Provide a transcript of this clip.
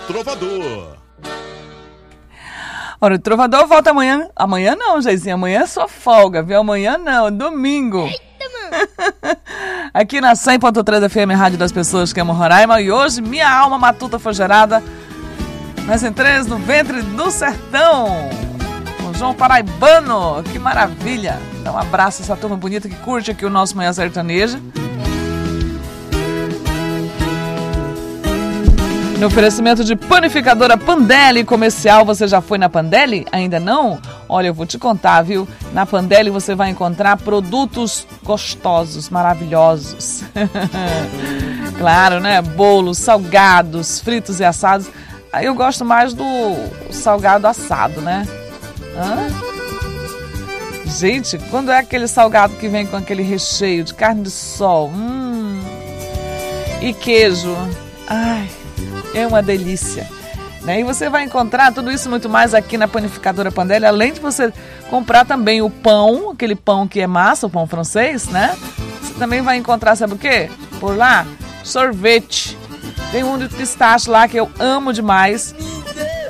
Trovador. Ora, o Trovador volta amanhã. Amanhã não, Jaizinho. Amanhã é só folga, viu? Amanhã não, domingo. Aqui na 100.3 FM, Rádio das Pessoas que amam Roraima. E hoje, minha alma matuta foi gerada nas entranhas no ventre do sertão. Com João Paraibano. Que maravilha. Dá um abraço a essa turma bonita que curte aqui o nosso Manhã Sertaneja. No oferecimento de Panificadora Pandelli Comercial. Você já foi na Pandelli? Ainda não? Olha, eu vou te contar, viu? Na Pandelli você vai encontrar produtos gostosos, maravilhosos. Claro, né? Bolos, salgados, fritos e assados. Aí eu gosto mais do salgado assado, né? Gente, quando é aquele salgado que vem com aquele recheio de carne de sol, e queijo, ai, é uma delícia, né? E você vai encontrar tudo isso e muito mais aqui na Panificadora Pandelli, além de você comprar também o pão, aquele pão que é massa, o pão francês, né? Você também vai encontrar, sabe o quê? Por lá, sorvete. Tem um de pistache lá que eu amo demais.